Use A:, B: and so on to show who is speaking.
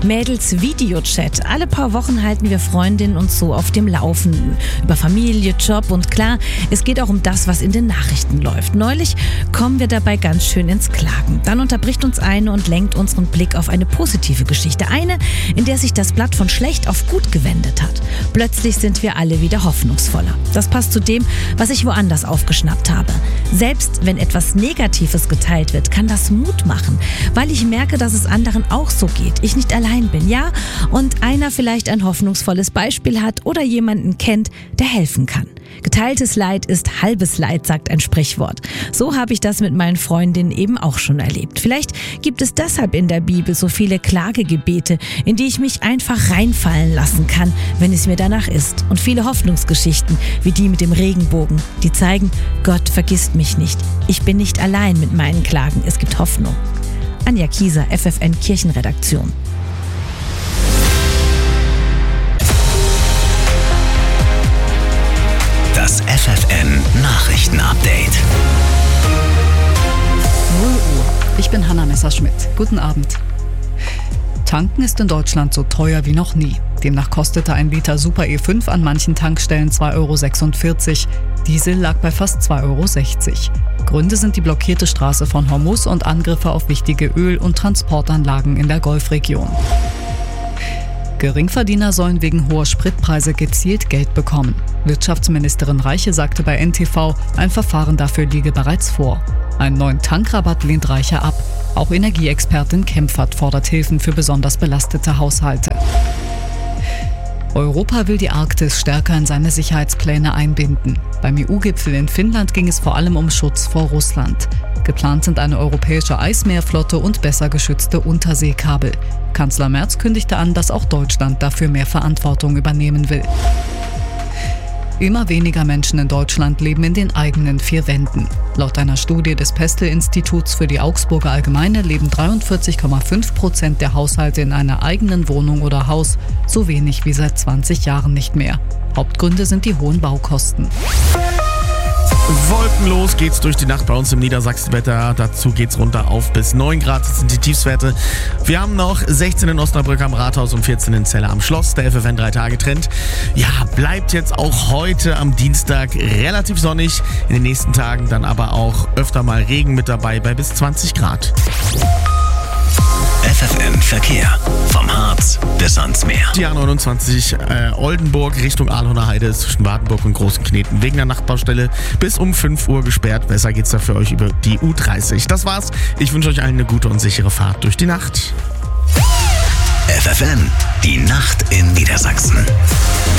A: Mädels Videochat. Alle paar Wochen halten wir Freundinnen und so auf dem Laufenden. Über Familie, Job und klar, es geht auch um das, was in den Nachrichten läuft. Neulich kommen wir dabei ganz schön ins Klagen. Dann unterbricht uns eine und lenkt unseren Blick auf eine positive Geschichte. Eine, in der sich das Blatt von schlecht auf gut gewendet hat. Plötzlich sind wir alle wieder hoffnungsvoller. Das passt zu dem, was ich woanders aufgeschnappt habe. Selbst wenn etwas Negatives geteilt wird, kann das Mut machen, weil ich merke, dass es anderen auch so geht. Ich nicht allein bin, ja, und einer vielleicht ein hoffnungsvolles Beispiel hat oder jemanden kennt, der helfen kann. Geteiltes Leid ist halbes Leid, sagt ein Sprichwort. So habe ich das mit meinen Freundinnen eben auch schon erlebt. Vielleicht gibt es deshalb in der Bibel so viele Klagegebete, in die ich mich einfach reinfallen lassen kann, wenn es mir danach ist. Und viele Hoffnungsgeschichten, wie die mit dem Regenbogen, die zeigen, Gott vergisst mich nicht. Ich bin nicht allein mit meinen Klagen. Es gibt Hoffnung. Anja Kieser, FFN Kirchenredaktion.
B: Das FFN Nachrichtenupdate.
C: 0 Uhr. Ich bin Hanna Messerschmidt. Guten Abend. Tanken ist in Deutschland so teuer wie noch nie. Demnach kostete ein Liter Super E5 an manchen Tankstellen 2,46 €. Diesel lag bei fast 2,60 €. Gründe sind die blockierte Straße von Hormuz und Angriffe auf wichtige Öl- und Transportanlagen in der Golfregion. Geringverdiener sollen wegen hoher Spritpreise gezielt Geld bekommen. Wirtschaftsministerin Reiche sagte bei NTV, ein Verfahren dafür liege bereits vor. Einen neuen Tankrabatt lehnt Reiche ab. Auch Energieexpertin Kempfert fordert Hilfen für besonders belastete Haushalte. Europa will die Arktis stärker in seine Sicherheitspläne einbinden. Beim EU-Gipfel in Finnland ging es vor allem um Schutz vor Russland. Geplant sind eine europäische Eismeerflotte und besser geschützte Unterseekabel. Kanzler Merz kündigte an, dass auch Deutschland dafür mehr Verantwortung übernehmen will. Immer weniger Menschen in Deutschland leben in den eigenen 4 Wänden. Laut einer Studie des Pestel-Instituts für die Augsburger Allgemeine leben 43,5% der Haushalte in einer eigenen Wohnung oder Haus, so wenig wie seit 20 Jahren nicht mehr. Hauptgründe sind die hohen Baukosten.
D: Wolkenlos geht's durch die Nacht bei uns im Niedersachsenwetter. Dazu geht's runter auf bis 9 Grad. Das sind die Tiefstwerte. Wir haben noch 16 in Osnabrück am Rathaus und 14 in Celle am Schloss. Der FFN 3-Tage-Trend. Ja, bleibt jetzt auch heute am Dienstag relativ sonnig. In den nächsten Tagen dann aber auch öfter mal Regen mit dabei bei bis 20 Grad.
B: FFN Verkehr. Vom Harz bis ans Meer.
D: Die A29 Oldenburg Richtung Ahlener Heide ist zwischen Wartenburg und Großenkneten wegen der Nachtbaustelle bis um 5 Uhr gesperrt. Besser geht's da für euch über die U30. Das war's. Ich wünsche euch allen eine gute und sichere Fahrt durch die Nacht.
B: FFN, die Nacht in Niedersachsen.